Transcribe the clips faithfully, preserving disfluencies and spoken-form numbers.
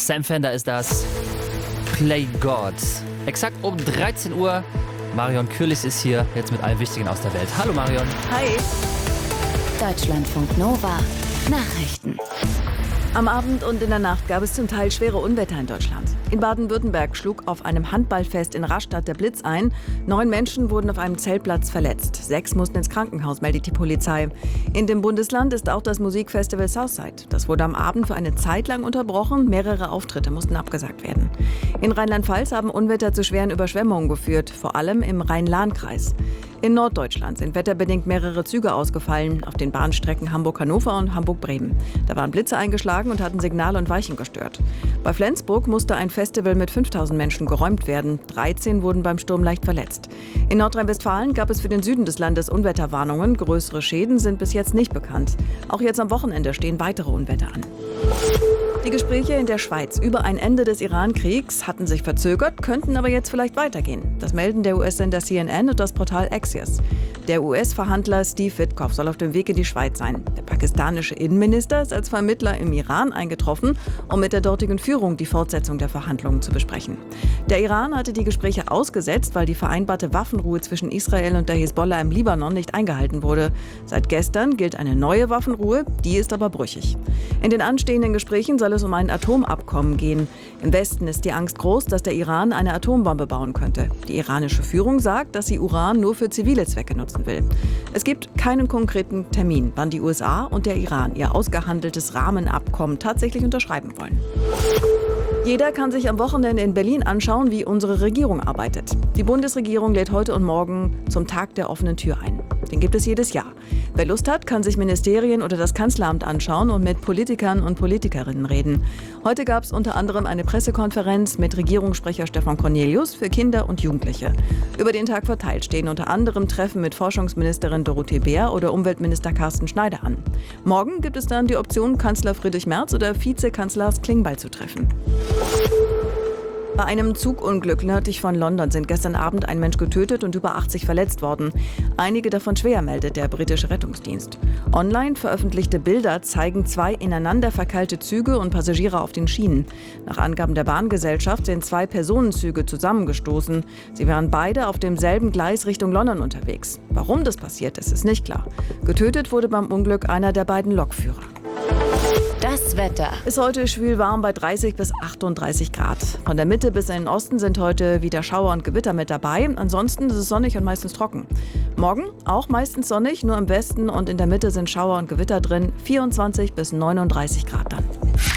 Sam Fender ist das. Play God. Exakt um dreizehn Uhr. Marion Kürlich ist hier, jetzt mit allem Wichtigen aus der Welt. Hallo Marion. Hi. Deutschlandfunk Nova. Nachrichten. Am Abend und in der Nacht gab es zum Teil schwere Unwetter in Deutschland. In Baden-Württemberg schlug auf einem Handballfest in Rastatt der Blitz ein. Neun Menschen wurden auf einem Zeltplatz verletzt. Sechs mussten ins Krankenhaus, meldet die Polizei. In dem Bundesland ist auch das Musikfestival Southside. Das wurde am Abend für eine Zeit lang unterbrochen. Mehrere Auftritte mussten abgesagt werden. In Rheinland-Pfalz haben Unwetter zu schweren Überschwemmungen geführt, vor allem im Rhein-Lahn-Kreis. In Norddeutschland sind wetterbedingt mehrere Züge ausgefallen, auf den Bahnstrecken Hamburg-Hannover und Hamburg-Bremen. Da waren Blitze eingeschlagen und hatten Signale und Weichen gestört. Bei Flensburg musste ein Festival mit fünftausend Menschen geräumt werden. dreizehn wurden beim Sturm leicht verletzt. In Nordrhein-Westfalen gab es für den Süden des Landes Unwetterwarnungen. Größere Schäden sind bis jetzt nicht bekannt. Auch jetzt am Wochenende stehen weitere Unwetter an. Die Gespräche in der Schweiz über ein Ende des Iran-Kriegs hatten sich verzögert, könnten aber jetzt vielleicht weitergehen. Das melden der U S-Sender C N N und das Portal Axios. Der U S-Verhandler Steve Witkoff soll auf dem Weg in die Schweiz sein. Der pakistanische Innenminister ist als Vermittler im Iran eingetroffen, um mit der dortigen Führung die Fortsetzung der Verhandlungen zu besprechen. Der Iran hatte die Gespräche ausgesetzt, weil die vereinbarte Waffenruhe zwischen Israel und der Hisbollah im Libanon nicht eingehalten wurde. Seit gestern gilt eine neue Waffenruhe, die ist aber brüchig. In den anstehenden Gesprächen soll es um ein Atomabkommen gehen. Im Westen ist die Angst groß, dass der Iran eine Atombombe bauen könnte. Die iranische Führung sagt, dass sie Uran nur für zivile Zwecke nutzen will. Es gibt keinen konkreten Termin, wann die U S A und der Iran ihr ausgehandeltes Rahmenabkommen tatsächlich unterschreiben wollen. Jeder kann sich am Wochenende in Berlin anschauen, wie unsere Regierung arbeitet. Die Bundesregierung lädt heute und morgen zum Tag der offenen Tür ein. Den gibt es jedes Jahr. Wer Lust hat, kann sich Ministerien oder das Kanzleramt anschauen und mit Politikern und Politikerinnen reden. Heute gab es unter anderem eine Pressekonferenz mit Regierungssprecher Stefan Cornelius für Kinder und Jugendliche. Über den Tag verteilt stehen unter anderem Treffen mit Forschungsministerin Dorothee Bär oder Umweltminister Carsten Schneider an. Morgen gibt es dann die Option, Kanzler Friedrich Merz oder Vizekanzler Lars Klingbeil zu treffen. Bei einem Zugunglück nördlich von London sind gestern Abend ein Mensch getötet und über achtzig verletzt worden. Einige davon schwer, meldet der britische Rettungsdienst. Online veröffentlichte Bilder zeigen zwei ineinander verkeilte Züge und Passagiere auf den Schienen. Nach Angaben der Bahngesellschaft sind zwei Personenzüge zusammengestoßen. Sie waren beide auf demselben Gleis Richtung London unterwegs. Warum das passiert ist, ist nicht klar. Getötet wurde beim Unglück einer der beiden Lokführer. Das Wetter. Ist heute schwül warm bei dreißig bis achtunddreißig Grad. Von der Mitte bis in den Osten sind heute wieder Schauer und Gewitter mit dabei. Ansonsten ist es sonnig und meistens trocken. Morgen auch meistens sonnig, nur im Westen und in der Mitte sind Schauer und Gewitter drin. vierundzwanzig bis neununddreißig Grad dann.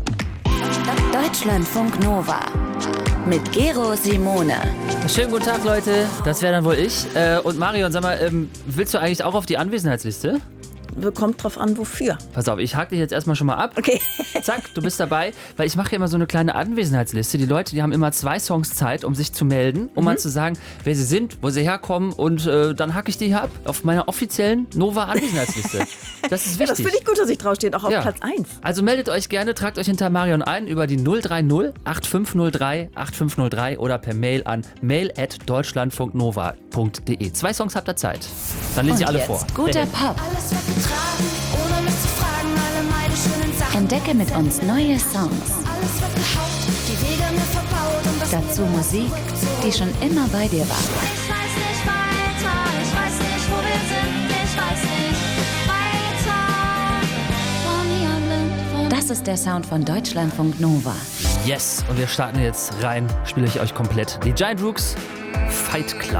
Deutschlandfunk Nova. Mit Gero Simone. Schönen guten Tag, Leute. Das wäre dann wohl ich. Äh, und Marion, sag mal, ähm, willst du eigentlich auch auf die Anwesenheitsliste? Kommt drauf an, wofür. Pass auf, ich hake dich jetzt erstmal schon mal ab. Okay. Zack, du bist dabei. Weil ich mache ja immer so eine kleine Anwesenheitsliste. Die Leute, die haben immer zwei Songs Zeit, um sich zu melden, um mhm. mal zu sagen, wer sie sind, wo sie herkommen. Und äh, dann hake ich die hier ab auf meiner offiziellen Nova-Anwesenheitsliste. Das ist wichtig. Ja, das finde ich gut, dass ich draufstehe, auch auf ja. Platz eins. Also meldet euch gerne, tragt euch hinter Marion ein über die null drei null acht fünf null drei acht fünf null drei oder per Mail an mail at deutschlandfunknova punkt de. Zwei Songs habt ihr Zeit. Dann lese ich alle jetzt vor. Guter Pop. Alles wird getragen, ohne mich zu fragen, alle meine schönen Sachen. Entdecke mit uns neue Songs. Alles wird gehaucht, die Wege mir verbaut und das Dazu Musik, die schon immer bei dir war. Ich weiß nicht weiter, ich weiß nicht, wo wir sind, ich weiß nicht weiter. Von hier blind, von Das ist der Sound von Deutschlandfunk Nova. Yes, und wir starten jetzt rein, spiele ich euch komplett. Die Giant Rooks, Fight Club.